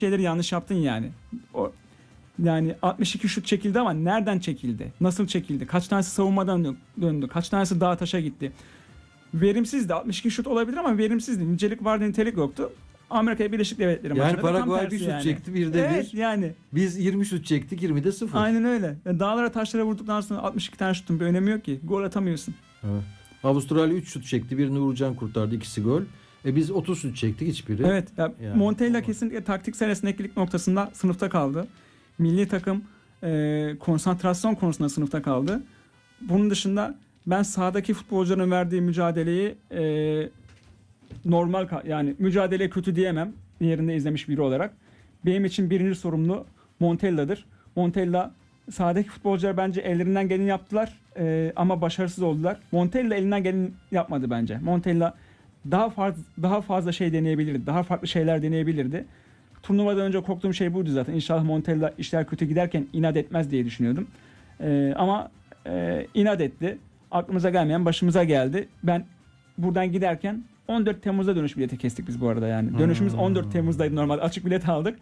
şeyleri yanlış yaptın yani. Yani 62 şut çekildi ama nereden çekildi? Nasıl çekildi? Kaç tanesi savunmadan döndü? Kaç tanesi dağa taşa gitti? Verimsizdi. 62 şut olabilir ama verimsizdi. Nicelik vardı, nitelik yoktu. Amerika Birleşik Devletleri yani maçında tam Paraguay tersi bir şut yani. çekti, 1'de 1. Evet yani. Biz 20 şut çektik, 20'de 0. Aynen öyle. Yani dağlara taşlara vurduktan sonra 62 tane şutun bir önemi yok ki. Gol atamıyorsun. Evet. Avustralya 3 şut çekti. Birini Uğurcan kurtardı. 2'si gol. Biz 30 şut çektik, hiçbiri. Evet. Yani Montella tamam. kesinlikle taktiksel esneklik noktasında sınıfta kaldı. Milli takım konsantrasyon konusunda sınıfta kaldı. Bunun dışında ben sahadaki futbolcuların verdiği mücadeleyi normal yani mücadele kötü diyemem. Yerinde izlemiş biri olarak. Benim için birinci sorumlu Montella'dır. Montella sahadaki futbolcular bence ellerinden geleni yaptılar ama başarısız oldular. Montella elinden geleni yapmadı bence. Montella daha fazla şey deneyebilirdi. Daha farklı şeyler deneyebilirdi. Turnuvadan önce korktuğum şey buydu zaten. İnşallah Montella işler kötü giderken inat etmez diye düşünüyordum. Ama inat etti. Aklımıza gelmeyen başımıza geldi. Ben buradan giderken 14 Temmuz'da dönüş bileti kestik biz bu arada yani. Dönüşümüz 14 Temmuz'daydı normalde. Açık bilet aldık.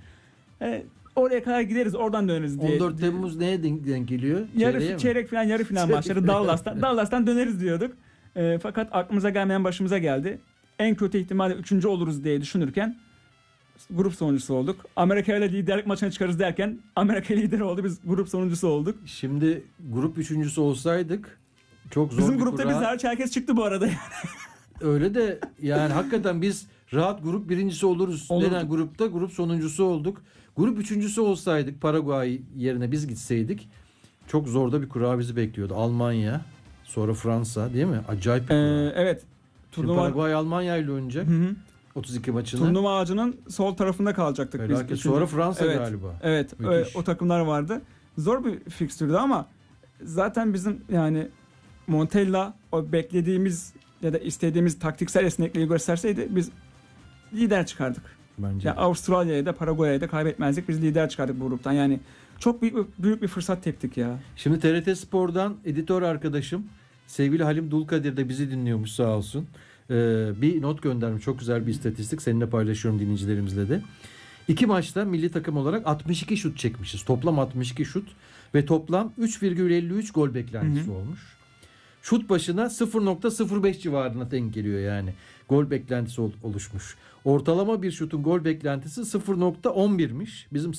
Oraya kadar gideriz, oradan döneriz diye. 14 Temmuz neye denk geliyor? Çeyrek falan, yarı final maçları Dallas'tan döneriz diyorduk. Fakat aklımıza gelmeyen başımıza geldi. En kötü ihtimalle 3. oluruz diye düşünürken grup sonuncusu olduk. Amerika ile liderlik maçına çıkarız derken Amerika lider oldu. Biz grup sonuncusu olduk. Şimdi grup 3.'sü olsaydık çok zor bizim bir grupta kura. biz hariç herkes çıktı bu arada yani. Öyle de yani hakikaten biz rahat grup birincisi oluruz denen grupta grup sonuncusu olduk. Grup 3.'sü olsaydık, Paraguay yerine biz gitseydik çok zorda bir kura bizi bekliyordu. Almanya, sonra Fransa, değil mi? Acayip bir kura. Evet. Paraguay Almanya ile oynayacak. 32 maçını. Turnuva ağacının sol tarafında kalacaktık biz. Sonra Fransa galiba. Evet. O takımlar vardı. Zor bir fikstürdü ama zaten bizim yani Montella o beklediğimiz ya da istediğimiz taktiksel esnekliği gösterseydi biz lider çıkardık. Bence. Avustralya'ya da Paraguay'a da kaybetmezdik. Biz lider çıkardık bu gruptan. Yani çok büyük bir fırsat teptik ya. Şimdi TRT Spor'dan editör arkadaşım sevgili Halim Dulkadir de bizi dinliyormuş sağ olsun. Bir not göndermiş. Çok güzel bir istatistik. Seninle paylaşıyorum, dinleyicilerimizle de. 2 maçta milli takım olarak 62 şut çekmişiz. Toplam 62 şut ve toplam 3,53 gol beklentisi olmuş. Şut başına 0,05 civarına denk geliyor yani. Gol beklentisi oluşmuş. Ortalama bir şutun gol beklentisi 0,11'miş. Bizim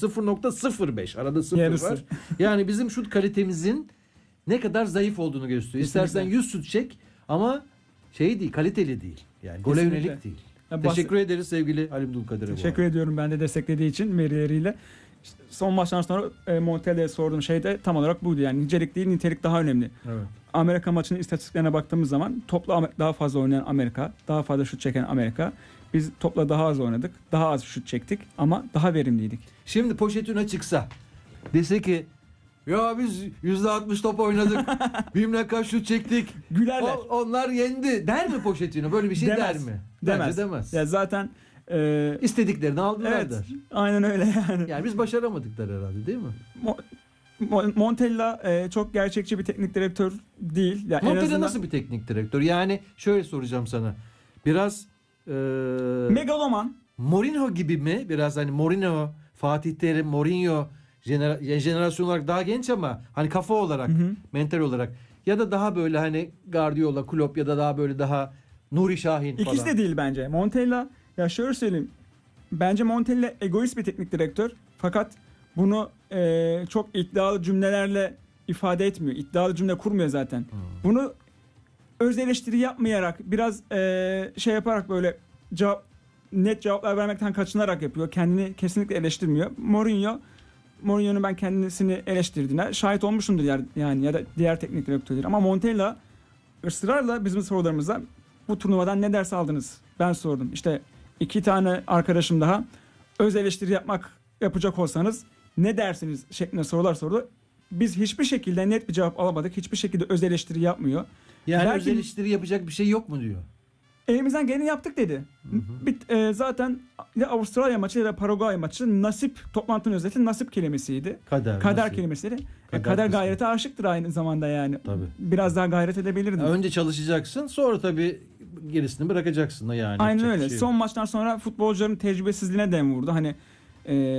0,05. Arada 0 Yarısı var. Yani bizim şut kalitemizin ne kadar zayıf olduğunu gösteriyor. İstersen 100 şut çek ama değil, kaliteli değil. Yani gole yönelik değil. Teşekkür ederiz sevgili Halim Dulkadir'e. Teşekkür ediyorum ben de desteklediği için verileriyle. İşte son maçtan sonra Montella'ya sorduğum şey de tam olarak buydu. Yani nicelik değil, nitelik daha önemli. Evet. Amerika maçının istatistiklerine baktığımız zaman topla daha fazla oynayan Amerika, daha fazla şut çeken Amerika. Biz topla daha az oynadık, daha az şut çektik ama daha verimliydik. Şimdi Pochettino çıksa dese ki ya biz %60 top oynadık. Bilmem kaç şut çektik. Gülerler. Onlar yendi. Der mi Pochettino? Böyle bir şey der mi? Demez. Demez. Ya zaten istediklerini aldılar evet, der. aynen öyle yani. Yani biz başaramadık der herhalde, değil mi? Montella çok gerçekçi bir teknik direktör değil. Yani Montella nasıl bir teknik direktör? Yani şöyle soracağım sana. Biraz megaloman. Mourinho gibi mi? Biraz hani Mourinho, Fatih Terim, Mourinho jenerasyon olarak daha genç ama hani kafa olarak, mental olarak ya da daha böyle hani Guardiola, Klopp ya da daha böyle daha Nuri Şahin falan. İkisi de değil bence. Montella, ya şöyle söyleyeyim. Bence Montella egoist bir teknik direktör. Fakat bunu çok iddialı cümlelerle ifade etmiyor. İddialı cümle kurmuyor zaten. Bunu öz eleştiri yapmayarak biraz şey yaparak böyle net cevaplar vermekten kaçınarak yapıyor. Kendini kesinlikle eleştirmiyor. Mourinho'nun ben kendisini eleştirdiğine şahit olmuşumdur yani ya da diğer teknik direktörler. Ama Montella ısrarla bizim sorularımıza bu turnuvadan ne ders aldınız? Ben sordum. İşte 2 tane arkadaşım daha öz eleştiri yapacak olsanız ne dersiniz şeklinde sorular sordu. Biz hiçbir şekilde net bir cevap alamadık. Hiçbir şekilde öz eleştiri yapmıyor. Yani öz eleştiri yapacak bir şey yok mu diyor. Elimizden geleni yaptık dedi. Zaten ya Avustralya maçı ya da Paraguay maçı nasip, toplantının özeti nasip kelimesiydi. Kader kelimesiydi. Kader gayrete aşıktır aynı zamanda yani. Tabii. Biraz daha gayret edebilirdin. Önce çalışacaksın, sonra tabii gerisini bırakacaksın da yani. Aynen öyle. Şey son maçtan sonra futbolcuların tecrübesizliğine dem vurdu. Hani e,